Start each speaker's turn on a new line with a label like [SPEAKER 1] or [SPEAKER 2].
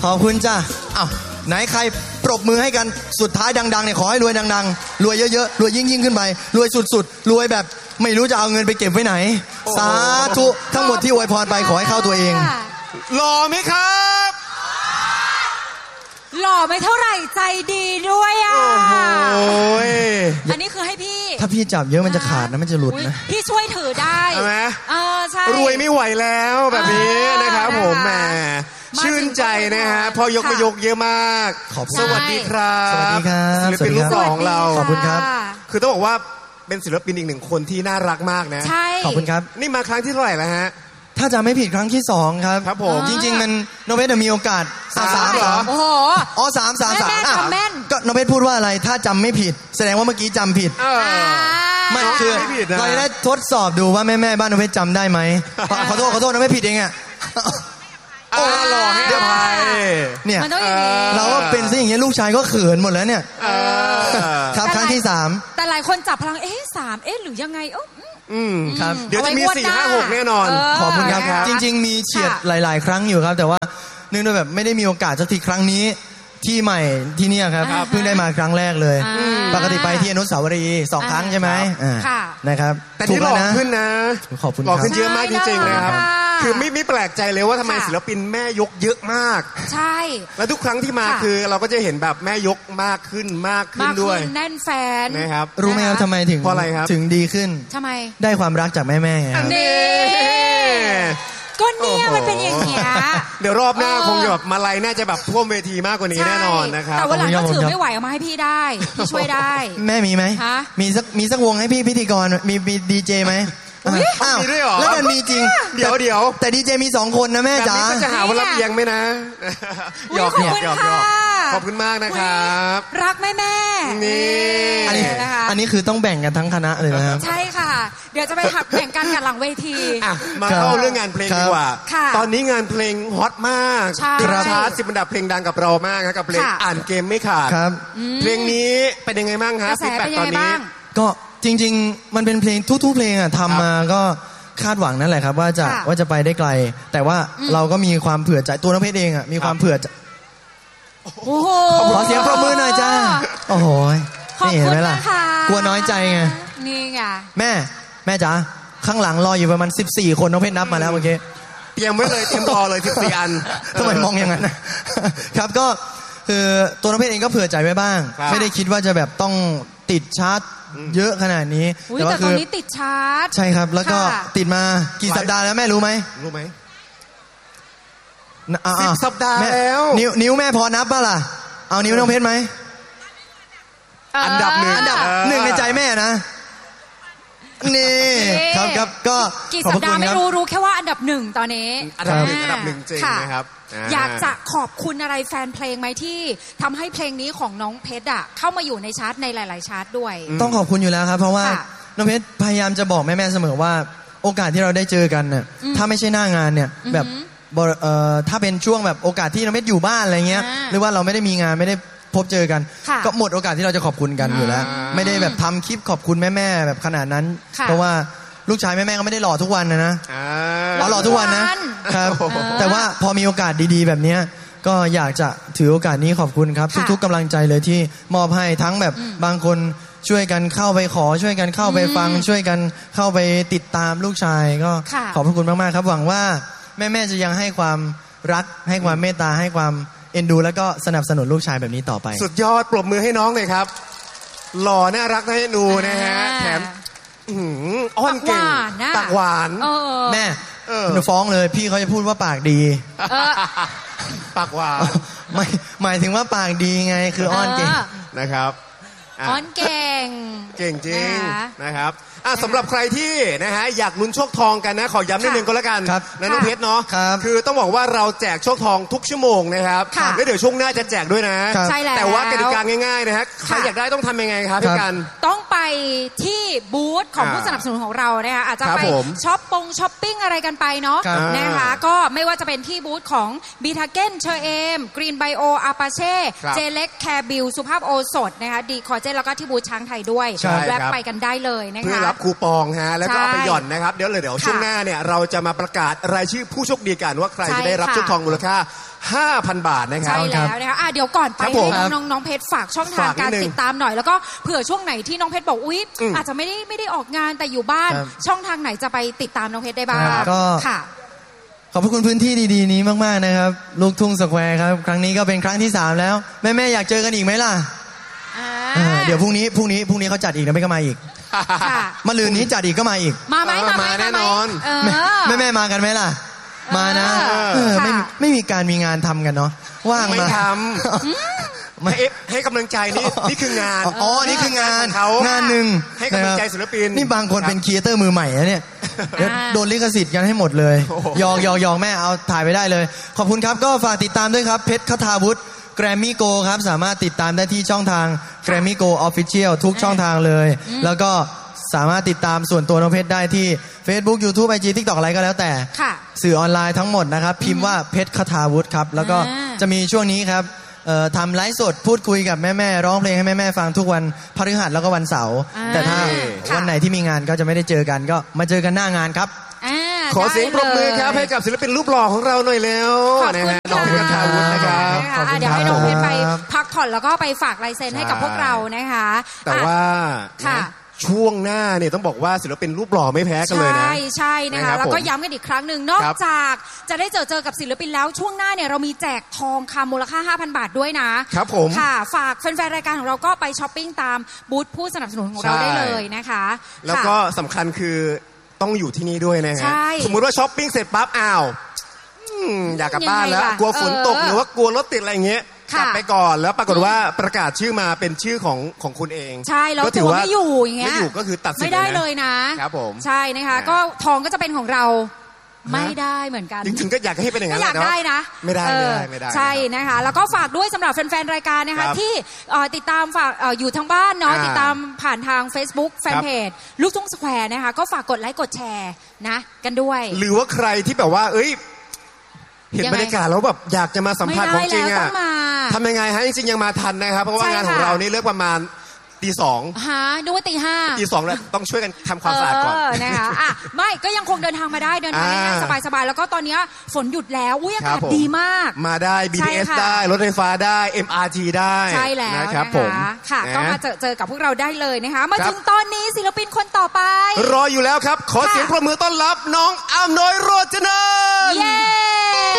[SPEAKER 1] ขอบคุณจ้าอ้าวไหนใครปรบมือให้กันสุดท้ายดังๆเนี่ยขอให้รวยดังๆรวยเยอะๆรวยยิ่งขึ้นไปรวยสุดๆรวยแบบไม่รู้จะเอาเงินไปเก็บไว้ไหนสาธุทั้งหมดที่อวยพรไปขอให้เข้าตัวเอง
[SPEAKER 2] หล่อไหมครับ
[SPEAKER 3] หล่อไม่เท่าไหร่ใจดีด้วยอ่ะ
[SPEAKER 2] โอ้ย
[SPEAKER 3] อันนี้คือให้พี่
[SPEAKER 1] ถ้าพี่จับเยอะมันจะขาดนะมันจะหลุดนะ
[SPEAKER 3] พี่ช่วยถือได้
[SPEAKER 2] ใช่ไหม
[SPEAKER 3] ใช่
[SPEAKER 2] รวยไม่ไหวแล้วแบบนี้นะครับผมแหมชื่นใจนะฮะพอยกมายกเยอะมากสวัสดีครับ
[SPEAKER 1] สวัสดีครับ
[SPEAKER 2] ศิลปินลูกหล่อของเรา
[SPEAKER 1] ขอบคุณครับ
[SPEAKER 2] คือต้องบอกว่าเป็นศิลปินอีกหนึ่งคนที่น่ารักมากนะ
[SPEAKER 3] ใช่
[SPEAKER 1] ขอบคุณครับ
[SPEAKER 2] นี่มาครั้งที่เท่าไหร่แล้วฮะ
[SPEAKER 1] ถ้าจำไม่ผิดครั้งที่2ครับ
[SPEAKER 2] ครับผม
[SPEAKER 1] จริงๆมันโนเวทมีโอกาส3เหรอ
[SPEAKER 3] โอ้โห
[SPEAKER 1] อ๋อ3ก็โนเวทพูดว่าอะไรถ้าจำไม่ผิดแสดงว่าเมื่อกี้จำผิดไม่คือเราจะได้ทดสอบดูว่าแม่บ้านโนเวทจำได้ไหมขอโทษโนเวทผิดเองอ่ะ
[SPEAKER 2] หล่อให้อภัย
[SPEAKER 1] เนี่ยเราก็เป็นซะอย่างเงี้ยลูกชายก็เขินหมดแล้วเนี่ยครับครั้งที่3
[SPEAKER 3] แต่หลายคนจับพลัง3หรือยังไง
[SPEAKER 2] ครับเดี๋ยวจะมี4 5 6แน่นอน
[SPEAKER 1] ขอบคุณครับจริงๆมีเฉียดหลายๆครั้งอยู่ครับแต่ว่าเนื่องด้วยแบบไม่ได้มีโอกาสสักทีครั้งนี้ที่ใหม่ที่นี่ครับเพิ่งได้มาครั้งแรกเลยปกติไปที่อนุสาวรีย์2ครั้งใช่ไหมนะครับ
[SPEAKER 2] แต่ที่หล่อขึ้นนะ
[SPEAKER 1] ขอบคุณ
[SPEAKER 2] หล่อขึ้นเยอะมากจริงๆนะครับคือไม่แปลกใจเลยว่าทำไมศิลปินแม่ยกเยอะมาก
[SPEAKER 3] ใช่
[SPEAKER 2] แล้วทุกครั้งที่มาคือเราก็จะเห็นแบบแม่ยกมากขึ้นด้วย
[SPEAKER 3] แน่นแฟน
[SPEAKER 2] นะครับ
[SPEAKER 1] รู้ไหมครับทำไมถึง
[SPEAKER 2] เพราะอะไรครับ
[SPEAKER 1] ถึงดีขึ้น
[SPEAKER 3] ทำไม
[SPEAKER 1] ได้ความรักจากแม่ไงครับ
[SPEAKER 3] ก็เนี่ยมันเป็นอย่างเงี้ย
[SPEAKER 2] เดี๋ยวรอบหน้าคงจะแบบมาลัยน่าจะแบบท่วมเวทีมากกว่านี้แน่นอนนะครับ
[SPEAKER 3] แต่วันหลังก็ถือไม่ไหวเอามาให้พี่ได้พี่ช่วยได้
[SPEAKER 1] แม่มีไหมมีสักวงให้พี่พิธีกรมีดีเจไหม
[SPEAKER 2] อ้าว
[SPEAKER 1] แล้วกันมีจริง
[SPEAKER 2] เดี๋ยว
[SPEAKER 1] แต่ดีเจมี2คนนะแม่จ๋า
[SPEAKER 2] จะหาว่ารับเอียงไหมนะหยอกขอบคุณมากนะครับ
[SPEAKER 3] รักแม่
[SPEAKER 2] นี่
[SPEAKER 1] อันนี้คือต้องแบ่งกันทั้งคณะเลยนะครับ
[SPEAKER 3] ใช่ค่ะเดี๋ยวจะไปหักแบ่งกันกับหลังเวที
[SPEAKER 2] มาเข้าเรื่องงานเพลงดีกว่าตอนนี้งานเพลงฮอตมากติดชาร์ต10 อันดับเพลงดังกับเรามากครับกับเพลงอ่านเกมไม่ขาดเพลงนี้เป็นยังไงบ้างครับฟีดแบ็กตอนนี้
[SPEAKER 1] ก็จริงๆมันเป็นเพลงทุกๆเพลงทำมาก็คาดหวังนั่นแหละครับว่าจะไปได้ไกลแต่ว่าเราก็มีความเผื่อใจตัวน้องเพชรเองมีความเผื่อใจขอเสียงปรบมือหน่อยจ้าโอ้โหนี่เห็นไหมล่ะกลัวน้อยใจไง
[SPEAKER 3] นี่ไง
[SPEAKER 1] แม่จ๋าข้างหลังรออยู่ประมาณ14 คนน้องเพชรนับมาแล้วเมื่อกี้
[SPEAKER 2] เตรียมไว้เลยเตรียมรอเลย14 อัน
[SPEAKER 1] ทำไมมองอย่างนั้นครับก็คือตัวน้องเพชรเองก็เผื่อใจไว้บ้างไม่ได้คิดว่าจะแบบต้องติดชาร์ตเยอะขนาดนี้
[SPEAKER 3] แต่ว่าคือตอนนี้ติดชาร์ต
[SPEAKER 1] ใช่ครับแล้วก็ติดมากี่สัปดาห์แล้วแม่รู้ไหม
[SPEAKER 2] 10 สัปดาห์แล้ว
[SPEAKER 1] นิ้วแม่พอนับป่ะล่ะเอานิ้วน้องเพชรไหม
[SPEAKER 2] อันดับ
[SPEAKER 1] 1ในใจแม่นะนี่ครับก็
[SPEAKER 3] กี่สัปดาห์ไม่รู้แค่ว่าอันดับ1ตอนนี้
[SPEAKER 2] อันดับหนึ่งจริงนะครับ
[SPEAKER 3] อยากจะขอบคุณอะไรแฟนเพลงไหมที่ทำให้เพลงนี้ของน้องเพชรเข้ามาอยู่ในชาร์ตในหลายๆชาร์ตด้วย
[SPEAKER 1] ต้องขอบคุณอยู่แล้วครับเพราะว่าน้องเพชรพยายามจะบอกแม่ๆเสมอว่าโอกาสที่เราได้เจอกันเนี่ยถ้าไม่ใช่หน้างานเนี่ยแบบถ้าเป็นช่วงแบบโอกาสที่น้องเพชรอยู่บ้านอะไรเงี้ยหรือว่าเราไม่ได้มีงานไม่ได้พบเจอกันก็หมดโอกาสที่เราจะขอบคุณกันอยู่แล้วไม่ได้แบบทำคลิปขอบคุณแม่ๆแบบขนาดนั้นเพราะว่าลูกชายแม่ๆก็ไม่ได้หล่อทุกวันนะหล่อทุกวันนะครับแต่ว่าพอมีโอกาสดีๆแบบนี้ก็อยากจะถือโอกาสนี้ขอบคุณครับทุกๆกำลังใจเลยที่มอบให้ทั้งแบบบางคนช่วยกันเข้าไปขอช่วยกันเข้าไปฟังช่วยกันเข้าไปติดตามลูกชายก็ขอบคุณมากๆครับหวังว่าแม่ๆจะยังให้ความรักให้ความเมตตาให้ความเอ็นดูแล้วก็สนับสนุนลูกชายแบบนี้ต่อไป
[SPEAKER 2] สุดยอดปรบมือให้น้องเลยครับหล่อน่ารักน่าเอ็นดูนะฮะแถมอ้อนเก่งปากหวาน
[SPEAKER 1] แม่หนูฟ้องเลยพี่เขาจะพูดว่าปากดี
[SPEAKER 2] ปากหวาน
[SPEAKER 1] ไม่หมายถึงว่าปากดีไงคืออ้อนเก่ง
[SPEAKER 2] นะครับ
[SPEAKER 3] อ้อนเก่ง
[SPEAKER 2] จริงนะครับสำหรับใครที่นะฮะอยากลุ้นโชคทองกันนะขอย้ำนิดนึงก็แล้วกันนะน้องเพชรเนาะคือต้องบอกว่าเราแจกโชคทองทุกชั่วโมงนะครับแล้วเดี๋ยวช่วงหน้าจะแจกด้วยนะแต่ว่ากติกาง่ายๆนะฮะใครอยากได้ต้องทำยังไงครับพี่กัน
[SPEAKER 3] ต้องไปที่บูธของผู้สนับสนุนของเรานะคะอาจจะไปช้อปปิ้งอะไรกันไปเนาะนะคะก็ไม่ว่าจะเป็นที่บูธของบีทาเก้นเชอร์เอมกรีนไบโออาปาเช่เจเล็กแคร์บิลสุภาพโอสถนะคะดีคอเจนแล้วก็ที่บูธช้างไทยด้วยแวะไปกันได้เลยนะคะ
[SPEAKER 2] คูปองฮะแล้วก็เอาไปหย่อนนะครับเดี๋ยวช่วงหน้าเนี่ยเราจะมาประกาศรายชื่อผู้โชคดีกันว่าใครจะได้รับโชคทองมูลค่า 5,000 บาทนะครับ
[SPEAKER 3] ใช่แล้วนะคะเดี๋ยวก่อนไปให้น้องเพชรฝากช่องทางการติดตามหน่อยแล้วก็เผื่อช่วงไหนที่น้องเพชรบอกอุ๊ยอาจจะไม่ได้ออกงานแต่อยู่บ้านช่องทางไหนจะไปติดตามน้องเพชรได้บ้าง
[SPEAKER 1] ก็
[SPEAKER 3] ค่ะ
[SPEAKER 1] ขอบพระคุณพื้นที่ดีๆนี้มากๆนะครับลูกทุ่งสแควร์ครับครั้งนี้ก็เป็นครั้งที่3แล้วแม่ๆอยากเจอกันอีกไหมล่ะเดี๋ยวพรุ่งนี้เขาจัดอีกนะไม่ก็มาอีกมะรืนนี้จัดอีกก็มาอีก
[SPEAKER 3] มา
[SPEAKER 2] แน่นอน
[SPEAKER 1] แม่มากันไหมล่ะมานะไม่มีการมีงานทำกันเนาะว่าง
[SPEAKER 2] ไม่ทำให้กำลังใจนี่คืองาน
[SPEAKER 1] นี่คืองานงานหนึ่ง
[SPEAKER 2] ให้กำลังใจศิลปิน
[SPEAKER 1] นี่บางคนเป็นครีเอเตอร์มือใหม่นะเนี่ยโดนลิขสิทธิ์กันให้หมดเลยยองแม่เอาถ่ายไปได้เลยขอบคุณครับก็ฝากติดตามด้วยครับเพชรคทาวุฒิแกรมมี่โกครับสามารถติดตามได้ที่ช่องทางแกรมมี่โกออฟฟิเชียลทุกช่องทางเลยแล้วก็สามารถติดตามส่วนตัวน้องเพชรได้ที่ Facebook YouTube IG TikTok อะไรก็แล้วแต่สื่อออนไลน์ทั้งหมดนะครับพิมพ์ว่าเพชรคทาวุฒิครับแล้วก็จะมีช่วงนี้ครับทำไลฟ์สดพูดคุยกับแม่ๆร้องเพลงให้แม่ๆฟังทุกวันพฤหัสแล้วก็วันเสาร์แต่ถ้าวันไหนที่มีงานก็จะไม่ได้เจอกันก็มาเจอกันหน้างานครับ
[SPEAKER 2] ขอเสียงปรบมือครับให้กับศิลปินรูปหล่อของเราหน่อยเร็วนะฮะน้องเพชรคทาวุฒินะครับ
[SPEAKER 3] เดี๋ยวให้น้องเพชรไปพักผ่อนแล้วก็ไปฝากลายเซ็นให้กับพวกเรานะคะ
[SPEAKER 2] แต่ว่าช่วงหน้าเนี่ยต้องบอกว่าศิลปินรูปหล่อไม่แพ้กันเลยนะ
[SPEAKER 3] ใช่นะคะแล้วก็ย้ำกันอีกครั้งหนึ่งนอกจากจะได้เจอกับศิลปินแล้วช่วงหน้าเนี่ยเรามีแจกทองคำมูลค่า 5,000 บาทด้วยนะครับ
[SPEAKER 2] ผม
[SPEAKER 3] ค่ะฝากแฟนๆรายการของเราก็ไปช้อปปิ้งตามบูธผู้สนับสนุนของเราได้เลยนะคะ
[SPEAKER 2] แล้วก็สำคัญคือต้องอยู่ที่นี่ด้วยนะฮะสมมุติว่าช้อปปิ้งเสร็จปั๊บอยากกลับบ้านแล้วกลัวฝนตกหรือว่ากลัวรถติดอะไรอย่างเงี้ยกลับไปก่อนแล้วปรากฏว่าประกาศชื่อมาเป็นชื่อของคุณเอง
[SPEAKER 3] ใช่แล้วตัวไม่อยู่อย่างเงี้ย
[SPEAKER 2] ไม่อยู่ก็คือตัดสิน
[SPEAKER 3] ไม่ได้เลยนะครับ
[SPEAKER 2] ผม
[SPEAKER 3] ใช่นะคะก็ทองก็จะเป็นของเราไม่ได้เหมือนกัน
[SPEAKER 2] จริงๆก็อยากให้เป็นอย่างนั้น
[SPEAKER 3] อยากได้นะ
[SPEAKER 2] ไม่ได้
[SPEAKER 3] ใช่นะคะแล้วก็ฝากด้วยสำหรับแฟนๆรายการนะคะที่ติดตามฝากอยู่ทางบ้านเนาะติดตามผ่านทาง Facebook แฟนเพจลูกทุ่งสแควร์นะคะก็ฝากกดไลค์กดแชร์นะกันด้วย
[SPEAKER 2] หรือว่าใครที่แบบว่าเห็นบรรยากาศแล้วแบบอยากจะมาสัมผัสของจริงทำยังไงฮะจริงๆยังมาทันนะครับเพราะว่างานของเรานี่เลิกประมาณตี 2
[SPEAKER 3] ดูว่าตี 5
[SPEAKER 2] ตี 2แล้วต้องช่วยกันทำความสะอาดก่อน
[SPEAKER 3] นะคะไม่ก็ยังคงเดินทางมาได้เดินทางง่ายๆสบายๆแล้วก็ตอนนี้ฝนหยุดแล้วอากาศดีมาก
[SPEAKER 2] มาได้ BTS ได้รถไฟฟ้าได้ MRT ได้
[SPEAKER 3] ใช่แล้ว
[SPEAKER 2] นะครับผม
[SPEAKER 3] ค่ะก็มาเจอกับพวกเราได้เลยนะคะมาถึงตอนนี้ศิลปินคนต่อไป
[SPEAKER 2] รออยู่แล้วครับขอเสียงปรบมือต้อนรับน้องอำนวยโรจนะ
[SPEAKER 3] เย้